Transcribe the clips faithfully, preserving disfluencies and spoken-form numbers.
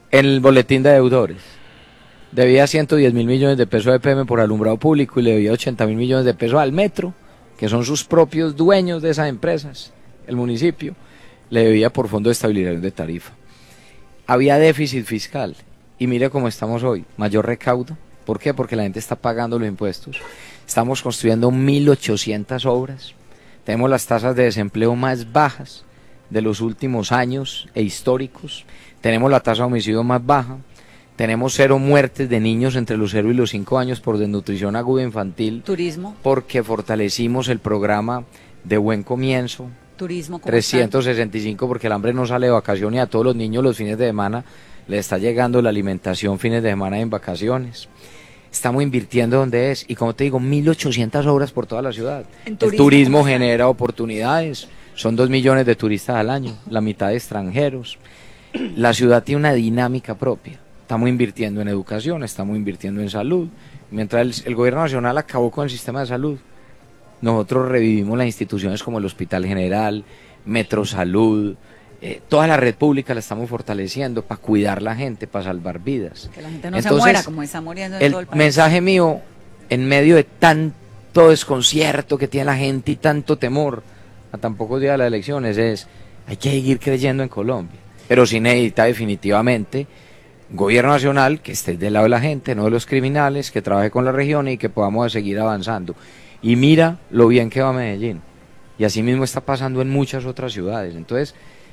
En el boletín de deudores. Debía ciento diez mil millones de pesos a E P M por alumbrado público y le debía ochenta mil millones de pesos al metro, que son sus propios dueños de esas empresas, el municipio, le debía por fondo de estabilización de tarifa. Había déficit fiscal, y mire cómo estamos hoy, mayor recaudo. ¿Por qué? Porque la gente está pagando los impuestos. Estamos construyendo mil ochocientas obras, tenemos las tasas de desempleo más bajas de los últimos años e históricos, tenemos la tasa de homicidio más baja, tenemos cero muertes de niños entre los cero y los cinco años por desnutrición aguda infantil. Turismo. Porque fortalecimos el programa de Buen Comienzo. Turismo. trescientos sesenta y cinco porque el hambre no sale de vacaciones y a todos los niños los fines de semana le está llegando la alimentación fines de semana en vacaciones. Estamos invirtiendo donde es y como te digo, mil ochocientas obras por toda la ciudad. El turismo, turismo genera oportunidades, son dos millones de turistas al año, la mitad de extranjeros. La ciudad tiene una dinámica propia. Estamos invirtiendo en educación, estamos invirtiendo en salud. Mientras el, el gobierno nacional acabó con el sistema de salud, nosotros revivimos las instituciones como el Hospital General, Metrosalud, eh, toda la red pública la estamos fortaleciendo para cuidar la gente, para salvar vidas. Que la gente no Entonces, se muera como está muriendo en el todo el país. mensaje mío, en medio de tanto desconcierto que tiene la gente y tanto temor a tan pocos días de las elecciones, es hay que seguir creyendo en Colombia, pero sí necesita definitivamente gobierno nacional que esté del lado de la gente, no de los criminales, que trabaje con la región y que podamos seguir avanzando. Y mira lo bien que va Medellín. Y así mismo está pasando en muchas otras ciudades. Entonces,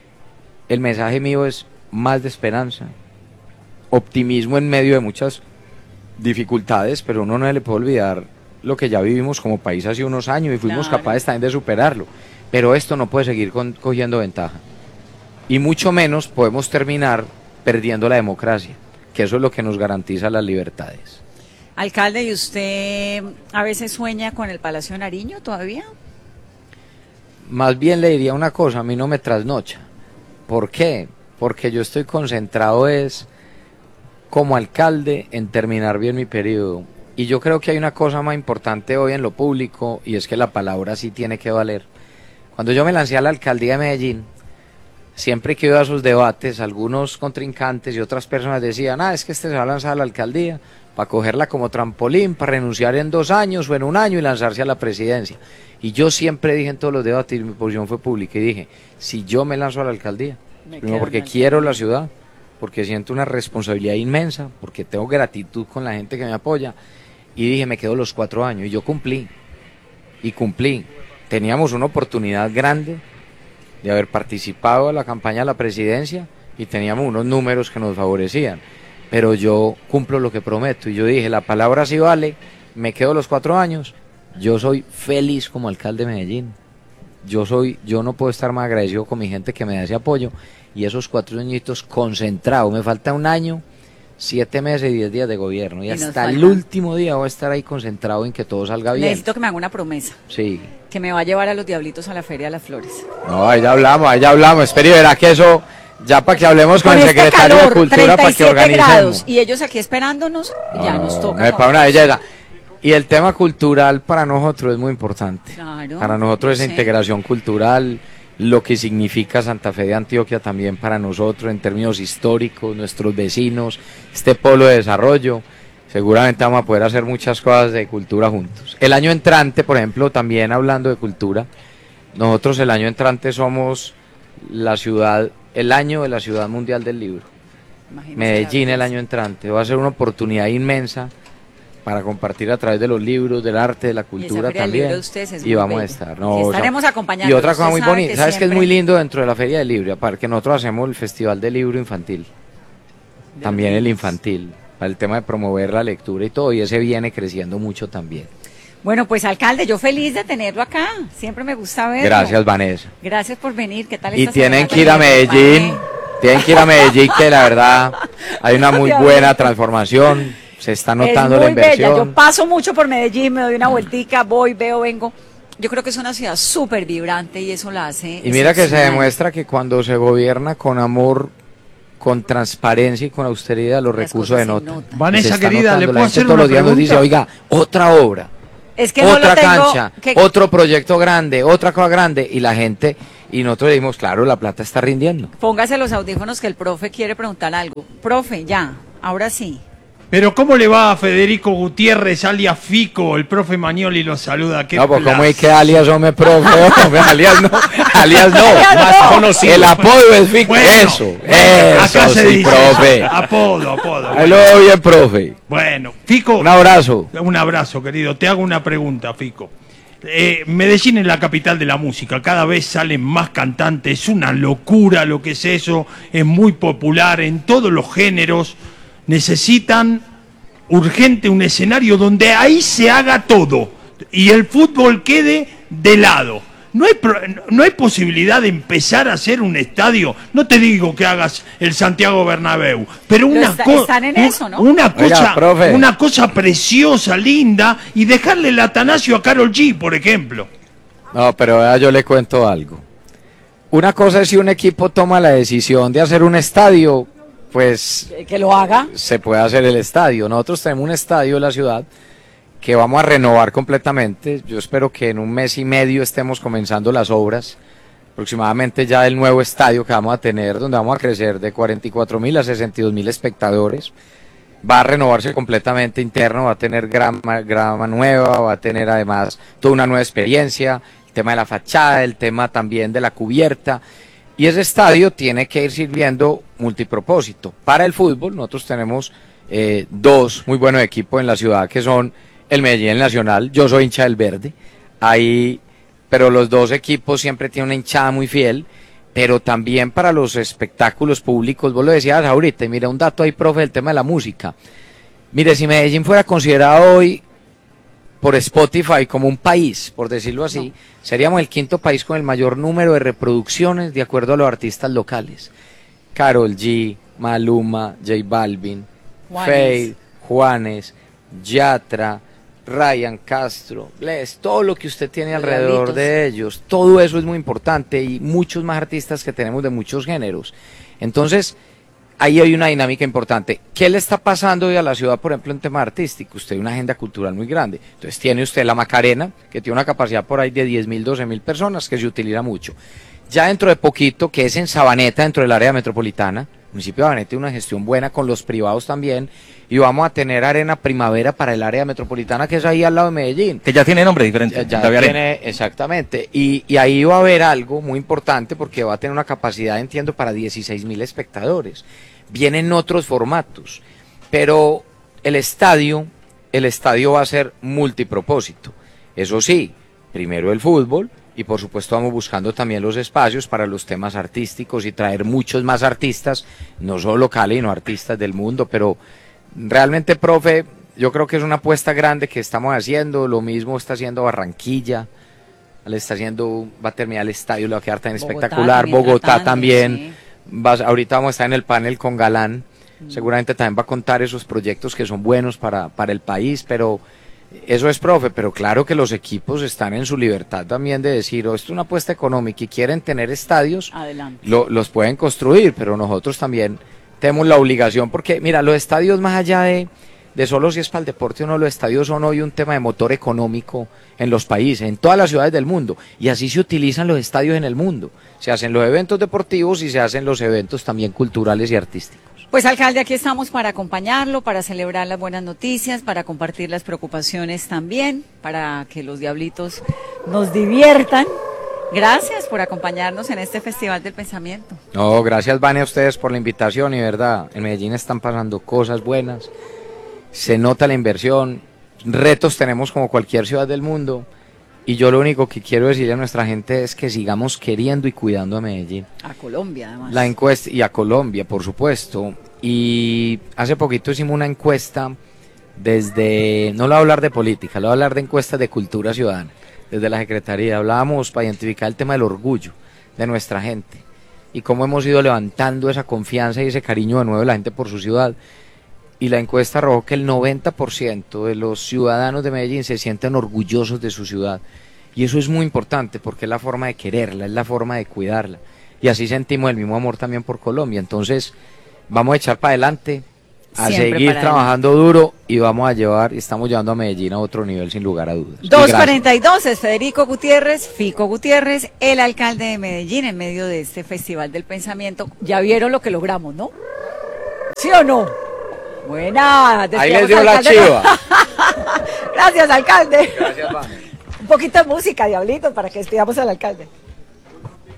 el mensaje mío es más de esperanza, optimismo en medio de muchas dificultades, pero uno no le puede olvidar lo que ya vivimos como país hace unos años y fuimos claro. capaces también de superarlo. Pero esto no puede seguir con, cogiendo ventaja. Y mucho menos podemos terminar perdiendo la democracia, que eso es lo que nos garantiza las libertades. Alcalde, ¿y usted a veces sueña con el Palacio de Nariño todavía? Más bien le diría una cosa, a mí no me trasnocha. ¿Por qué? Porque yo estoy concentrado es como alcalde en terminar bien mi periodo. Y yo creo que hay una cosa más importante hoy en lo público y es que la palabra sí tiene que valer. Cuando yo me lancé a la alcaldía de Medellín, siempre que iba a sus debates, algunos contrincantes y otras personas decían, ah, es que este se va a lanzar a la alcaldía para cogerla como trampolín, para renunciar en dos años o en un año y lanzarse a la presidencia. Y yo siempre dije en todos los debates, y mi posición fue pública, y dije, si yo me lanzo a la alcaldía, me primero porque quiero la ciudad, porque siento una responsabilidad inmensa, porque tengo gratitud con la gente que me apoya, y dije, me quedo los cuatro años, y yo cumplí, y cumplí. Teníamos una oportunidad grande de haber participado en la campaña de la presidencia y teníamos unos números que nos favorecían, pero yo cumplo lo que prometo y yo dije, la palabra sí vale, me quedo los cuatro años, yo soy feliz como alcalde de Medellín, yo soy, yo no puedo estar más agradecido con mi gente que me da ese apoyo y esos cuatro añitos concentrados, me falta un año, siete meses y diez días de gobierno y, y hasta el último día voy a estar ahí concentrado en que todo salga bien. Necesito que me haga una promesa. Sí. Que me va a llevar a los Diablitos a la Feria de las Flores. No, ahí ya hablamos, ahí ya hablamos. Espera y verá que eso, ya para que hablemos con, con el secretario este calor, de Cultura para que organicemos. Grados, y ellos aquí esperándonos, no, ya nos toca. No, para una belleza. Y el tema cultural para nosotros es muy importante. Claro, para nosotros esa integración cultural, lo que significa Santa Fe de Antioquia también para nosotros en términos históricos, nuestros vecinos, este polo de desarrollo. Seguramente vamos a poder hacer muchas cosas de cultura juntos. El año entrante, por ejemplo, también hablando de cultura, nosotros el año entrante somos la ciudad, el año de la Ciudad Mundial del Libro. Imagínese Medellín el año entrante. Va a ser una oportunidad inmensa para compartir a través de los libros, del arte, de la cultura y también. De ustedes y vamos bello. a estar. No, y estaremos o sea, acompañando. Y otra cosa muy bonita, ¿sabes siempre... qué es muy lindo dentro de la Feria del Libro? Aparte que nosotros hacemos el Festival del Libro Infantil, de también el infantil. Para el tema de promover la lectura y todo, y ese viene creciendo mucho también. Bueno, pues alcalde, yo feliz de tenerlo acá, siempre me gusta verlo. Gracias, Vanessa. Gracias por venir, ¿qué tal? Y tienen que ir a Medellín, tienen que ir a Medellín, que la verdad hay una muy buena transformación, se está notando la inversión. Bella. Yo paso mucho por Medellín, me doy una vueltica, voy, veo, vengo. Yo creo que es una ciudad súper vibrante y eso la hace. Y mira que se demuestra que cuando se gobierna con amor, con transparencia y con austeridad, los Las recursos de nota. Notan. Vanessa, querida, notando. le puedo hacer todos una los días pregunta. nos dice, oiga, otra obra, es que otra no lo tengo, cancha, que... otro proyecto grande, otra cosa grande, y la gente, Y nosotros le dijimos, claro, la plata está rindiendo. Póngase los audífonos que el profe quiere preguntar algo. Profe, ya, ahora sí. Pero ¿cómo le va a Federico Gutiérrez, alias Fico? El profe Magnoli lo saluda. ¿Qué no, pues placer. ¿cómo es que alias hombre, profe? Hombre, alias no, alias no. Más no. conocido. El apodo es Fico. Bueno, eso, bueno, eso, acá se sí, dice profe. eso. Apodo, apodo. Hello, bien, profe. Bueno, Fico. Un abrazo. Un abrazo, querido. Te hago una pregunta, Fico. Eh, Medellín es la capital de la música, cada vez salen más cantantes, es una locura lo que es eso, es muy popular en todos los géneros, necesitan urgente un escenario donde ahí se haga todo y el fútbol quede de lado. No hay, pro, no hay posibilidad de empezar a hacer un estadio, no te digo que hagas el Santiago Bernabéu, pero una, está, co están en un, eso, ¿no? una, cosa, Oiga, una cosa preciosa, linda, y dejarle el Atanasio a Karol G, por ejemplo. No, pero vea, yo le cuento algo. Una cosa es si un equipo toma la decisión de hacer un estadio, pues que lo haga. Se puede hacer el estadio. Nosotros tenemos un estadio en la ciudad que vamos a renovar completamente. Yo espero que en un mes y medio estemos comenzando las obras, aproximadamente ya del nuevo estadio que vamos a tener, donde vamos a crecer de cuarenta y cuatro mil a sesenta y dos mil espectadores. Va a renovarse completamente interno, va a tener grama, grama nueva, va a tener además toda una nueva experiencia, el tema de la fachada, el tema también de la cubierta. Y ese estadio tiene que ir sirviendo multipropósito. Para el fútbol, nosotros tenemos eh, dos muy buenos equipos en la ciudad, que son el Medellín y el Nacional. Yo soy hincha del verde, ahí, pero los dos equipos siempre tienen una hinchada muy fiel, pero también para los espectáculos públicos. Vos lo decías ahorita, y mira un dato ahí, profe, del tema de la música. Mire, si Medellín fuera considerado hoy por Spotify como un país, por decirlo así, no. seríamos el quinto país con el mayor número de reproducciones de acuerdo a los artistas locales. Karol G, Maluma, J Balvin, Feid, Juanes, Yatra, Ryan Castro, Bless, todo lo que usted tiene alrededor de ellos, todo eso es muy importante y muchos más artistas que tenemos de muchos géneros. Entonces, ahí hay una dinámica importante. ¿Qué le está pasando hoy a la ciudad, por ejemplo, en tema artístico? Usted tiene una agenda cultural muy grande. Entonces tiene usted la Macarena, que tiene una capacidad por ahí de diez mil, doce mil personas, que se utiliza mucho. Ya dentro de poquito, que es en Sabaneta, dentro del área metropolitana, el municipio de Sabaneta tiene una gestión buena con los privados también, y vamos a tener Arena Primavera para el área metropolitana, que es ahí al lado de Medellín. Que ya tiene nombre diferente. Ya, ya tiene, exactamente. Y, y ahí va a haber algo muy importante, porque va a tener una capacidad, entiendo, para dieciséis mil espectadores. Vienen otros formatos, pero el estadio, el estadio va a ser multipropósito. Eso sí, primero el fútbol, y por supuesto vamos buscando también los espacios para los temas artísticos y traer muchos más artistas, no solo locales, sino artistas del mundo. Pero realmente, profe, yo creo que es una apuesta grande que estamos haciendo. Lo mismo está haciendo Barranquilla, le está haciendo, va a terminar el estadio, le va a quedar tan Bogotá, espectacular. Bogotá tratando, también. Sí. Vas, ahorita vamos a estar en el panel con Galán, mm. seguramente también va a contar esos proyectos que son buenos para, para el país, pero eso es, profe, pero claro que los equipos están en su libertad también de decir, oh, esto es una apuesta económica y quieren tener estadios, lo, los pueden construir, pero nosotros también tenemos la obligación, porque mira, los estadios más allá de, de solo si es para el deporte o no, los estadios son hoy un tema de motor económico en los países, en todas las ciudades del mundo, y así se utilizan los estadios en el mundo. Se hacen los eventos deportivos y se hacen los eventos también culturales y artísticos. Pues, alcalde, aquí estamos para acompañarlo, para celebrar las buenas noticias, para compartir las preocupaciones también, para que los diablitos nos diviertan. Gracias por acompañarnos en este Festival del Pensamiento. No, gracias, Vane, a ustedes por la invitación, y verdad, en Medellín están pasando cosas buenas, se nota la inversión, retos tenemos como cualquier ciudad del mundo. Y yo lo único que quiero decirle a nuestra gente es que sigamos queriendo y cuidando a Medellín. A Colombia, además. La encuesta, y a Colombia, por supuesto. Y hace poquito hicimos una encuesta desde, no le voy a hablar de política, le voy a hablar de encuestas de cultura ciudadana. Desde la Secretaría hablábamos para identificar el tema del orgullo de nuestra gente y cómo hemos ido levantando esa confianza y ese cariño de nuevo de la gente por su ciudad. Y la encuesta arrojó que el noventa por ciento de los ciudadanos de Medellín se sienten orgullosos de su ciudad. Y eso es muy importante porque es la forma de quererla, es la forma de cuidarla. Y así sentimos el mismo amor también por Colombia. Entonces, vamos a echar para adelante. a Siempre seguir para trabajando duro y vamos a llevar, estamos llevando a Medellín a otro nivel sin lugar a dudas. Y dos gracias. cuarenta y dos es Federico Gutiérrez, Fico Gutiérrez, el alcalde de Medellín en medio de este Festival del Pensamiento. Ya vieron lo que logramos, ¿no? ¿Sí o no? Buena. Ahí despedimos les dio al la alcalde. chiva. Gracias, alcalde. Gracias, Vane. Un poquito de música, diablito, para que despidamos al alcalde.